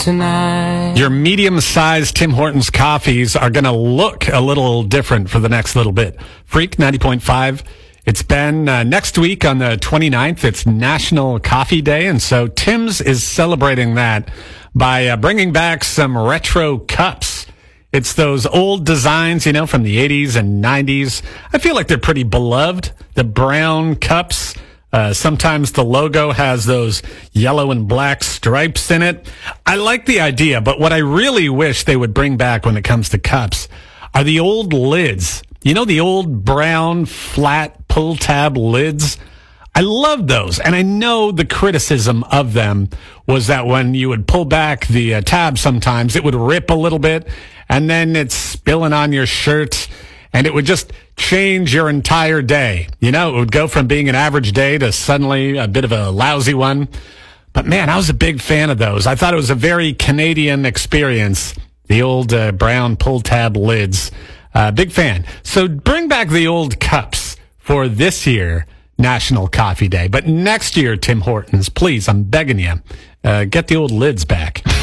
tonight. Your medium-sized Tim Hortons coffees are going to look a little different for the next little bit. Freak 90.5. It's been next week on the 29th. It's National Coffee Day, and so Tim's is celebrating that by bringing back some retro cups. It's those old designs, you know, from the 80s and 90s. I feel like they're pretty beloved. The brown cups. Sometimes the logo has those yellow and black stripes in it. I like the idea, but what I really wish they would bring back when it comes to cups are the old lids. You know, the old brown, flat, pull-tab lids? I love those, and I know the criticism of them was that when you would pull back the tab sometimes, it would rip a little bit, and then it's spilling on your shirt, and it would just change your entire day. You know, it would go from being an average day to suddenly a bit of a lousy one. But, man, I was a big fan of those. I thought it was a very Canadian experience, the old brown pull-tab lids. Big fan. So bring back the old cups for this year, National Coffee Day. But next year, Tim Hortons, please, I'm begging you, get the old lids back.